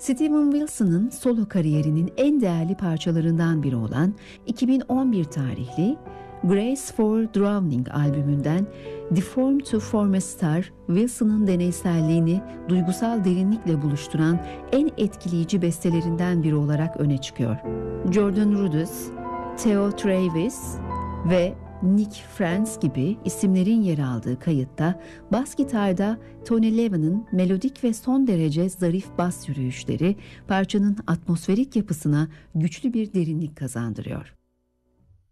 Steven Wilson'ın solo kariyerinin en değerli parçalarından biri olan 2011 tarihli Grace for Drowning albümünden Deformed to Form a Star, Wilson'ın deneyselliğini duygusal derinlikle buluşturan en etkileyici bestelerinden biri olarak öne çıkıyor. Jordan Rudess, Theo Travis ve Nick Franz gibi isimlerin yer aldığı kayıtta bas gitarda Tony Levin'in melodik ve son derece zarif bas yürüyüşleri parçanın atmosferik yapısına güçlü bir derinlik kazandırıyor.